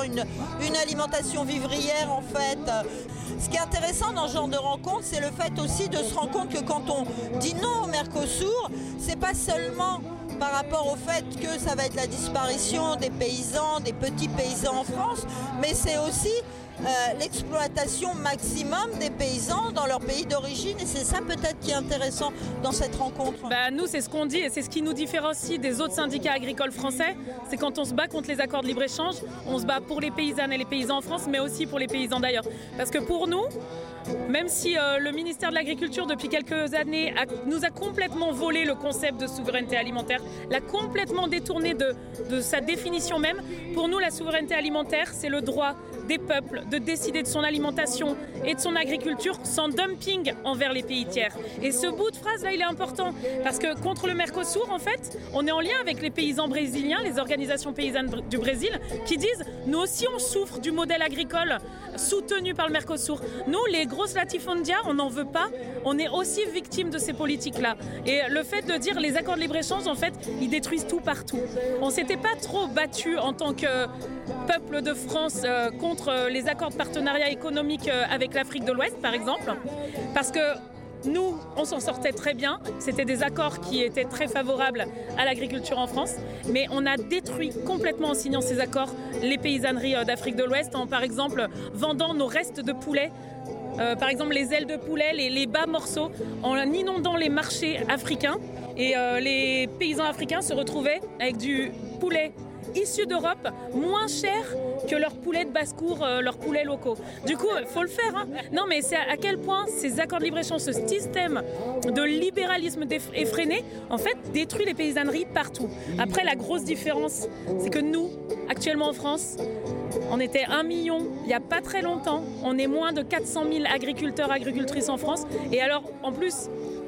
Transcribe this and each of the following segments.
Une alimentation vivrière en fait. Ce qui est intéressant dans ce genre de rencontre, c'est le fait aussi de se rendre compte que quand on dit non au Mercosur, c'est pas seulement par rapport au fait que ça va être la disparition des paysans, des petits paysans en France, mais c'est aussi l'exploitation maximum des paysans dans leur pays d'origine, et c'est ça peut-être qui est intéressant dans cette rencontre. Nous, c'est ce qu'on dit et c'est ce qui nous différencie des autres syndicats agricoles français, c'est quand on se bat contre les accords de libre-échange, on se bat pour les paysannes et les paysans en France, mais aussi pour les paysans d'ailleurs. Parce que pour nous, même si le ministère de l'Agriculture, depuis quelques années, nous a complètement volé le concept de souveraineté alimentaire, l'a complètement détourné de sa définition même, pour nous, la souveraineté alimentaire, c'est le droit des peuples de décider de son alimentation et de son agriculture sans dumping envers les pays tiers. Et ce bout de phrase-là, il est important, parce que contre le Mercosur, en fait, on est en lien avec les paysans brésiliens, les organisations paysannes du Brésil, qui disent « nous aussi, on souffre du modèle agricole soutenu par le Mercosur. Nous, les grosses latifundia, on n'en veut pas, on est aussi victimes de ces politiques-là. » Et le fait de dire les accords de libre-échange, en fait, ils détruisent tout partout. On ne s'était pas trop battu en tant que peuple de France contre les accords de partenariat économique avec l'Afrique de l'Ouest, par exemple, parce que nous, on s'en sortait très bien. C'était des accords qui étaient très favorables à l'agriculture en France, mais on a détruit complètement en signant ces accords les paysanneries d'Afrique de l'Ouest en, par exemple, vendant nos restes de poulet. Par exemple, les ailes de poulet, les bas morceaux, en inondant les marchés africains. Et les paysans africains se retrouvaient avec du poulet issus d'Europe, moins cher que leurs poulets de basse-cour, leurs poulets locaux. Du coup, il faut le faire. Non, mais c'est à quel point ces accords de libre-échange, ce système de libéralisme effréné, en fait, détruit les paysanneries partout. Après, la grosse différence, c'est que nous, actuellement en France, on était 1 million il n'y a pas très longtemps. On est moins de 400 000 agriculteurs, agricultrices en France. Et alors, en plus,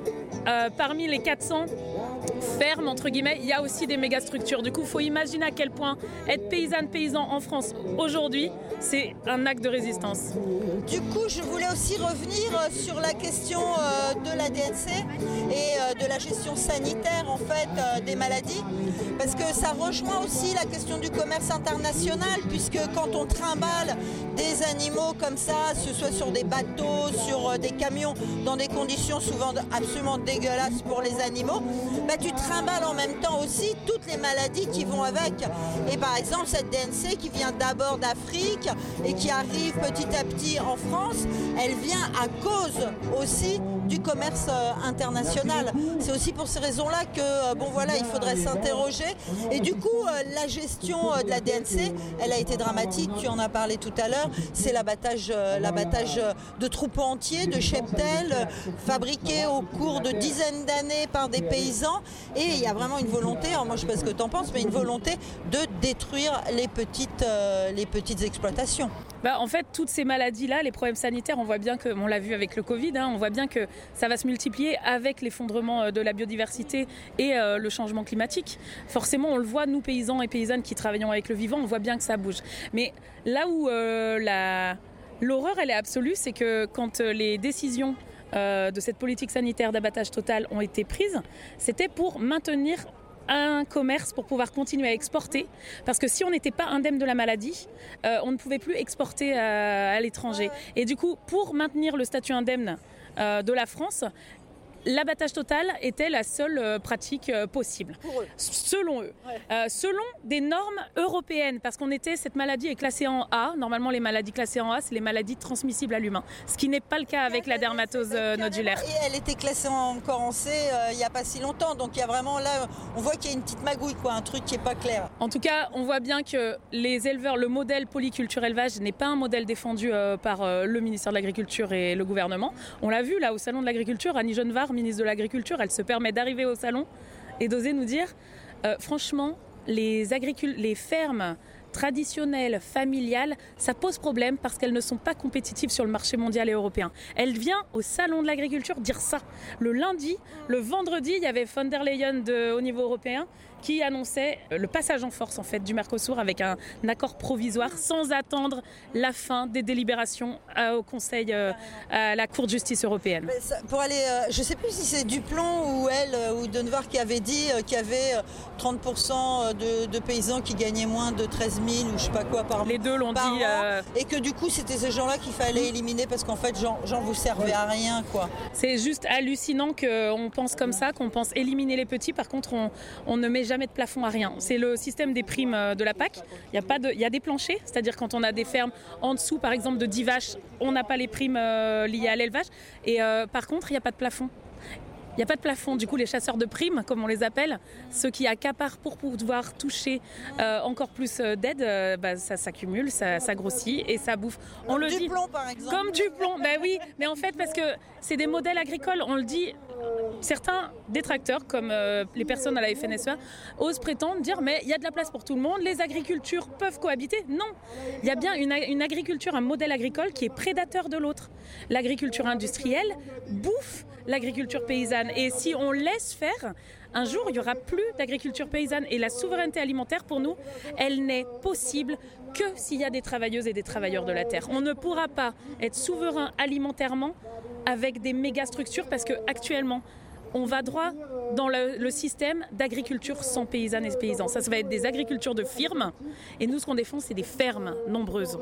parmi les 400 fermes, entre guillemets, il y a aussi des méga-structures. Du coup, il faut imaginer à quel point être paysan en France aujourd'hui, c'est un acte de résistance. Du coup, je voulais aussi revenir sur la question de la DNC et de la gestion sanitaire en fait des maladies, parce que ça rejoint aussi la question du commerce international, puisque quand on trimballe des animaux comme ça, ce soit sur des bateaux, sur des camions, dans des conditions souvent absolument dégueulasses pour les animaux, tu trimballes en même temps aussi toutes les maladies qui vont avec. Et par exemple, cette DNC qui vient d'abord d'Afrique et qui arrive petit à petit en France, elle vient à cause aussi du commerce international. C'est aussi pour ces raisons-là que il faudrait s'interroger. Et du coup, la gestion de la DNC, elle a été dramatique, tu en as parlé tout à l'heure, c'est l'abattage de troupeaux entiers, de cheptels, fabriqués au cours de dizaines d'années par des paysans. Et il y a vraiment une volonté, alors moi je ne sais pas ce que tu en penses, mais une volonté de détruire les petites exploitations. En fait, toutes ces maladies-là, les problèmes sanitaires, on voit bien que, on l'a vu avec le Covid, on voit bien que ça va se multiplier avec l'effondrement de la biodiversité et le changement climatique. Forcément, on le voit, nous paysans et paysannes qui travaillons avec le vivant, on voit bien que ça bouge. Mais là où l'horreur, elle est absolue, c'est que quand les décisions de cette politique sanitaire d'abattage total ont été prises, c'était pour maintenir un commerce, pour pouvoir continuer à exporter, parce que si on n'était pas indemne de la maladie, on ne pouvait plus exporter à l'étranger. Et du coup, pour maintenir le statut indemne de la France, l'abattage total était la seule pratique possible, selon eux. Selon des normes européennes, parce cette maladie est classée en A. Normalement, les maladies classées en A, c'est les maladies transmissibles à l'humain, ce qui n'est pas le cas avec la dermatose nodulaire. Et elle était classée encore en C il n'y a pas si longtemps, donc il y a vraiment là, on voit qu'il y a une petite magouille, un truc qui n'est pas clair. En tout cas, on voit bien que les éleveurs, le modèle polyculture-élevage n'est pas un modèle défendu par le ministère de l'Agriculture et le gouvernement. On l'a vu là au Salon de l'Agriculture, Annie Genevard, ministre de l'Agriculture, elle se permet d'arriver au salon et d'oser nous dire franchement, les fermes traditionnelles, familiales, ça pose problème parce qu'elles ne sont pas compétitives sur le marché mondial et européen. Elle vient au Salon de l'Agriculture dire ça. Le lundi, le vendredi, il y avait von der Leyen au niveau européen qui annonçait le passage en force en fait du Mercosur avec un accord provisoire sans attendre la fin des délibérations au Conseil, à la Cour de justice européenne. Pour aller, je ne sais plus si c'est Duplon ou elle ou Denvar qui avait dit qu'il y avait 30% de paysans qui gagnaient moins de 13 000 ou je ne sais pas quoi par an. Les deux l'ont dit. Et que du coup c'était ces gens-là qu'il fallait éliminer parce qu'en fait genre vous servez à rien quoi. C'est juste hallucinant qu'on pense comme ça, qu'on pense éliminer les petits. Par contre on ne met jamais de plafond à rien. C'est le système des primes de la PAC. Il y a des planchers, c'est-à-dire quand on a des fermes en dessous, par exemple de 10 vaches, on n'a pas les primes liées à l'élevage. Et par contre, il n'y a pas de plafond. Il n'y a pas de plafond. Du coup, les chasseurs de primes, comme on les appelle, ceux qui accaparent pour pouvoir toucher encore plus d'aide, ça s'accumule, ça grossit et ça bouffe. On le dit. Comme du plomb, par exemple. Comme du plomb, oui. Mais en fait, parce que c'est des modèles agricoles, on le dit. Certains détracteurs, comme les personnes à la FNSEA, osent prétendre dire mais il y a de la place pour tout le monde, les agricultures peuvent cohabiter. Non, il y a bien une agriculture, un modèle agricole qui est prédateur de l'autre. L'agriculture industrielle bouffe l'agriculture paysanne. Et si on laisse faire, un jour, il n'y aura plus d'agriculture paysanne. Et la souveraineté alimentaire, pour nous, elle n'est possible que s'il y a des travailleuses et des travailleurs de la terre. On ne pourra pas être souverain alimentairement avec des méga structures parce qu'actuellement, on va droit dans le système d'agriculture sans paysannes et paysans. Ça va être des agricultures de firmes. Et nous, ce qu'on défend, c'est des fermes nombreuses.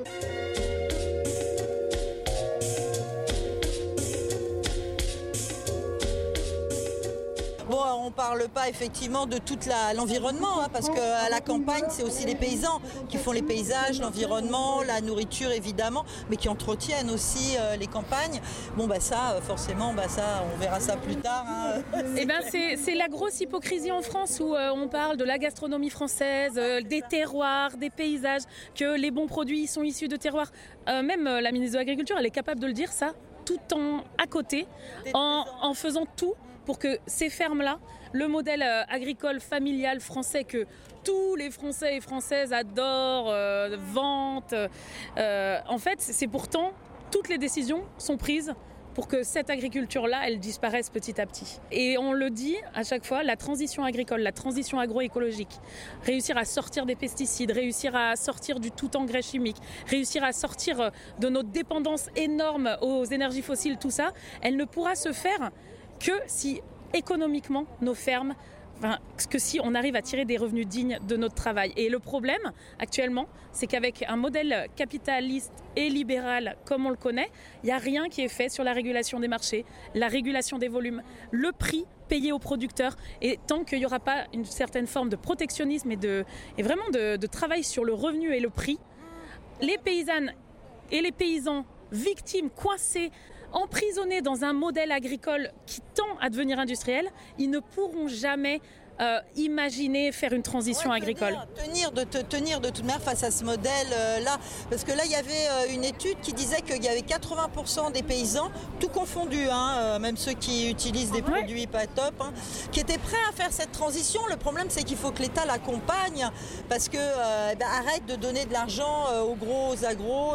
Bon, on ne parle pas effectivement de tout l'environnement, parce qu'à la campagne, c'est aussi les paysans qui font les paysages, l'environnement, la nourriture évidemment, mais qui entretiennent aussi les campagnes. Bon, ça, forcément, ça, on verra ça plus tard. C'est la grosse hypocrisie en France où on parle de la gastronomie française, des terroirs, des paysages, que les bons produits sont issus de terroirs. Même la ministre de l'Agriculture, elle est capable de le dire, ça, tout à côté, en faisant tout pour que ces fermes-là, le modèle agricole familial français que tous les Français et Françaises adorent, vantent, en fait, c'est pourtant, toutes les décisions sont prises pour que cette agriculture-là, elle disparaisse petit à petit. Et on le dit à chaque fois, la transition agricole, la transition agroécologique, réussir à sortir des pesticides, réussir à sortir du tout engrais chimique, réussir à sortir de notre dépendance énorme aux énergies fossiles, tout ça, elle ne pourra se faire que si économiquement nos fermes, que si on arrive à tirer des revenus dignes de notre travail. Et le problème actuellement, c'est qu'avec un modèle capitaliste et libéral comme on le connaît, il n'y a rien qui est fait sur la régulation des marchés, la régulation des volumes, le prix payé aux producteurs. Et tant qu'il n'y aura pas une certaine forme de protectionnisme et vraiment de travail sur le revenu et le prix, les paysannes et les paysans victimes, coincés, emprisonnés dans un modèle agricole qui tend à devenir industriel, ils ne pourront jamais imaginer faire une transition agricole. Tenir de toute manière face à ce modèle-là. Parce que là, il y avait une étude qui disait qu'il y avait 80% des paysans, tout confondus, même ceux qui utilisent des produits pas top, qui étaient prêts à faire cette transition. Le problème, c'est qu'il faut que l'État l'accompagne parce que arrête de donner de l'argent aux gros agros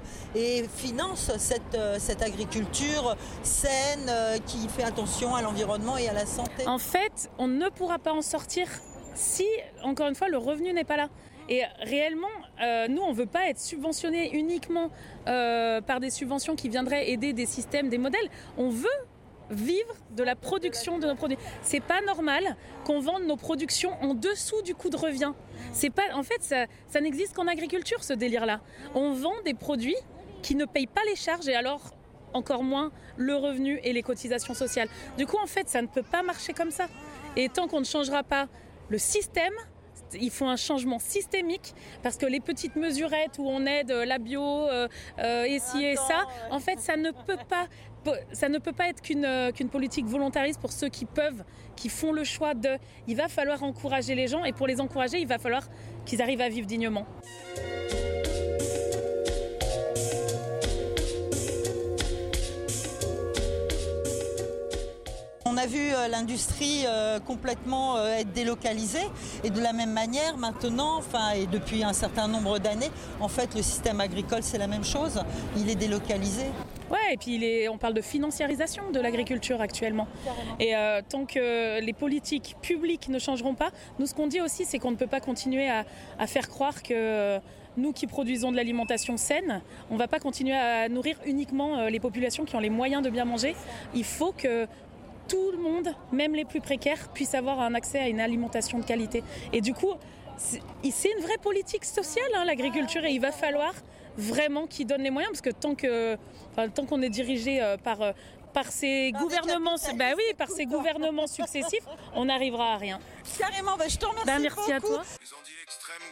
et finance cette agriculture saine qui fait attention à l'environnement et à la santé. En fait, on ne pourra pas en sortir si, encore une fois, le revenu n'est pas là. Et réellement, nous, on ne veut pas être subventionnés uniquement par des subventions qui viendraient aider des systèmes, des modèles. On veut vivre de la production de nos produits. C'est pas normal qu'on vende nos productions en dessous du coût de revient. C'est pas, en fait, ça n'existe qu'en agriculture, ce délire-là. On vend des produits qui ne payent pas les charges et alors encore moins le revenu et les cotisations sociales. Du coup, en fait, ça ne peut pas marcher comme ça. Et tant qu'on ne changera pas le système, il faut un changement systémique parce que les petites mesurettes où on aide la bio et ci et ça, en fait, ça ne peut pas être qu'une politique volontariste pour ceux qui peuvent, qui font le choix de. Il va falloir encourager les gens et pour les encourager, il va falloir qu'ils arrivent à vivre dignement. On a vu l'industrie complètement être délocalisée Et de la même manière, maintenant, et depuis un certain nombre d'années, en fait, le système agricole, c'est la même chose. Il est délocalisé. Ouais, et puis on parle de financiarisation de l'agriculture actuellement. Et tant que les politiques publiques ne changeront pas, nous ce qu'on dit aussi, c'est qu'on ne peut pas continuer à faire croire que nous qui produisons de l'alimentation saine, on ne va pas continuer à nourrir uniquement les populations qui ont les moyens de bien manger. Il faut que tout le monde, même les plus précaires, puissent avoir un accès à une alimentation de qualité. Et du coup, c'est une vraie politique sociale, l'agriculture, et il va falloir vraiment qu'ils donnent les moyens, parce que tant qu'on est dirigé par ces gouvernements, par ces gouvernements successifs, on n'arrivera à rien. Carrément, je te remercie merci beaucoup. à toi.